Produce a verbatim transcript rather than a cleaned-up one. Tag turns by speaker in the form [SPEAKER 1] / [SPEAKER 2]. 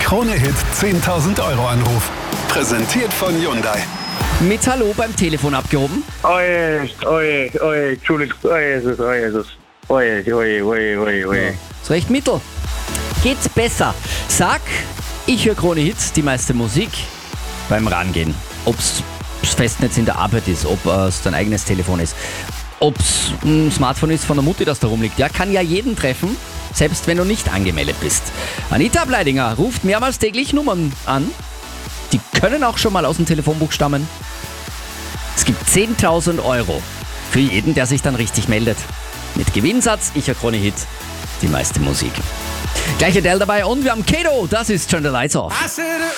[SPEAKER 1] Krone-Hit zehntausend Euro Anruf. Präsentiert von Hyundai.
[SPEAKER 2] Mit Hallo beim Telefon abgehoben.
[SPEAKER 3] Oje, oje, oje, Entschuldigung, oje, Jesus, oje, Jesus. Oje, oje, oje, oje, oje.
[SPEAKER 2] Ist recht mittel. Geht's besser? Sag, ich höre Krone Hits, die meiste Musik beim Rangehen. Ob's das Festnetz in der Arbeit ist, ob es dein eigenes Telefon ist, ob's ein Smartphone ist von der Mutti, das da rumliegt. Ja, kann ja jeden treffen, selbst wenn du nicht angemeldet bist. Anita Bleidinger ruft mehrmals täglich Nummern an. Die können auch schon mal aus dem Telefonbuch stammen. Es gibt zehntausend Euro für jeden, der sich dann richtig meldet. Mit Gewinnsatz, ich höre Krone Hit, die meiste Musik. Gleiche Dell dabei und wir haben Kato, das ist Turn the Lights Off.